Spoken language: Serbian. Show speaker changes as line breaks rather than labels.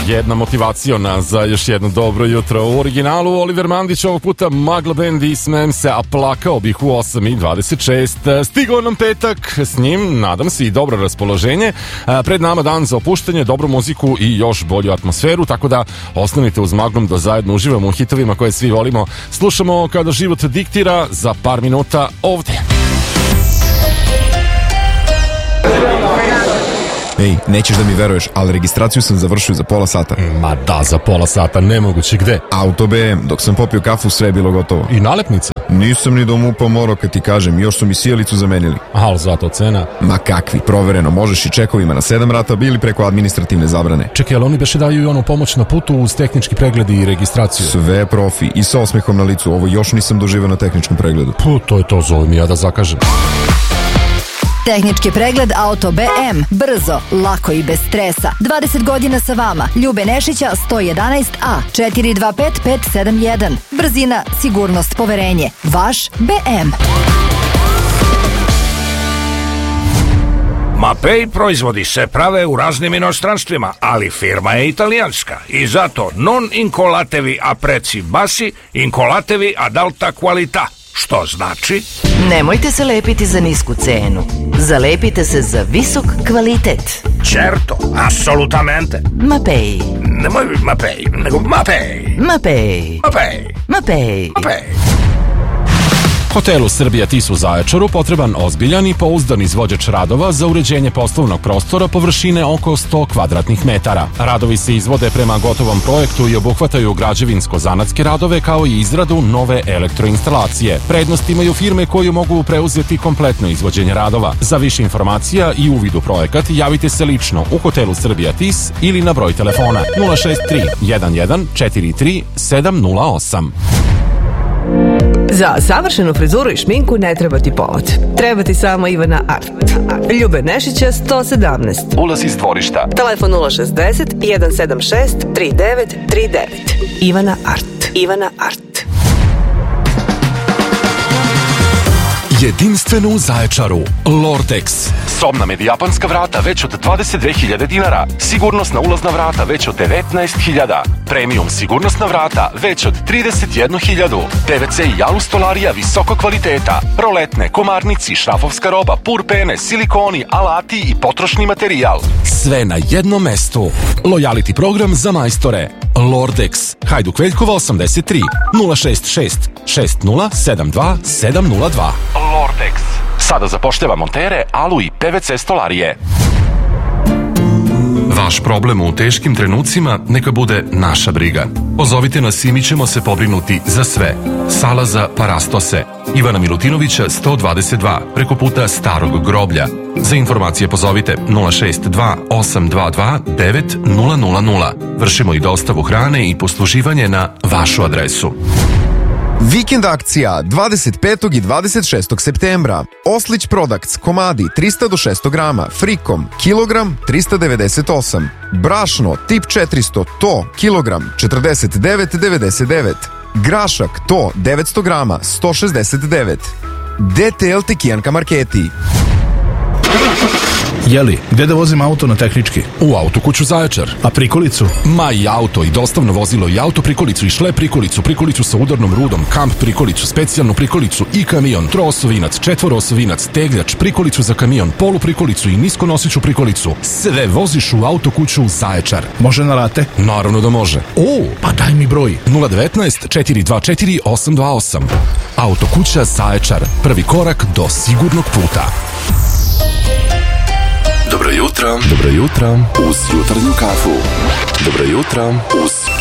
jedna motivaciona za još jedno dobro jutro. U originalu Oliver Mandić, ovog puta Magla Band i Smem se, a plakao bih u 8:26. Stigao nam petak, s njim nadam se i dobro raspoloženje. Pred nama dan za opuštanje, dobru muziku i još bolju atmosferu, tako da ostanite uz Maglom da zajedno uživamo u hitovima koje svi volimo. Slušamo Kada život diktira za par minuta ovdje.
Ej, nećeš da mi veruješ, ali registraciju sam završio za pola sata.
Ma da, za pola sata, nemoguće, gde?
Auto BM, dok sam popio kafu sve je bilo gotovo.
I nalepnica?
Nisam ni do MUP-a morao kad ti kažem, još su mi sijalicu zamenili.
Ali zato cena?
Ma kakvi, provereno, možeš i čekovima na 7 rata bili preko administrativne zabrane.
Čekaj, ali oni beše daju i onu pomoć na putu uz tehnički pregled i registraciju?
Sve profi i sa osmehom na licu, ovo još nisam doživio na tehničkom pregledu.
To je to, zove mi ja da zakažem.
Tehnički pregled Auto BM. Brzo, lako i bez stresa. 20 godina sa vama. Ljube Nešića 111A 425-571. Brzina, sigurnost, poverenje. Vaš BM.
Mapei proizvodi se prave u raznim inostranstvima, ali firma je italijanska i zato non incolatevi a prezzi bassi, incolatevi ad alta qualità. Što znači?
Nemojte se lepiti za nisku cenu. Zalepite se za visok kvalitet.
Certo, assolutamente.
Mapei.
Nemoj Mapei, nego Mapei.
Mapei.
Mapei.
Mapei.
Mapei.
Hotelu Srbija Tis u Zaječaru potreban ozbiljan i pouzdan izvođač radova za uređenje poslovnog prostora površine oko 100 kvadratnih metara. Radovi se izvode prema gotovom projektu i obuhvataju građevinsko-zanatske radove kao i izradu nove elektroinstalacije. Prednost imaju firme koje mogu preuzeti kompletno izvođenje radova. Za više informacija i uvid u projekat javite se lično u Hotelu Srbija Tis ili na broj telefona 063 11 43 708.
Za savršenu frizuru i šminku ne treba ti povod. Treba ti samo Ivana Art. Ljube Nešića 117.
Ulaz iz dvorišta.
Telefon 060 176 3939. Ivana Art. Ivana Art.
Jedinstveno u Zaječaru. Lortex. Sobna medijapanska vrata već od 22.000 dinara. Sigurnosna ulazna vrata već od 19.000. Premium sigurnosna vrata već od 31.000. PVC i alu stolarija visoko kvaliteta. Roletne, komarnici, šrafovska roba, pur pene, silikoni, alati i potrošni materijal. Sve na jednom mestu. Lojality program za majstore. Lordex. Hajduk Veljkova 83 066 6072 702. Lordex. Sada zapošljava montere, alu i PVC stolarije. Vaš problem u teškim trenucima neka bude naša briga. Pozovite nas i mi ćemo se pobrinuti za sve. Sala za parastose. Ivana Milutinovića 122 preko puta Starog groblja. Za informacije pozovite 062 822 9000. Vršimo i dostavu hrane i posluživanje na vašu adresu.
Vikend akcija 25. i 26. septembra. Oslić Products komadi 300 do 600 grama, frikom kilogram 398, brašno tip 400 to kilogram 49,99, grašak to 900 grama 169. DTL Tekijanka Marketi.
Jeli, gde da vozim auto na tehnički?
U Autokuću Zaječar.
A prikolicu?
Ma i auto, i dostavno vozilo, i auto prikolicu, i šlep prikolicu, prikolicu sa udarnom rudom, kamp prikolicu, specijalnu prikolicu i kamion, troosovinac, četvoroosovinac, tegljač, prikolicu za kamion, polu prikolicu i niskonosiću prikolicu. Sve voziš u Autokuću Zaječar.
Može na rate?
Naravno da može.
Pa daj mi broj.
019 424 828. Autokuća Zaječar. Prvi korak do sigurnog puta. Dobro jutro. Dobro jutro. Uz jutarnju kafu. Dobro jutro. Uz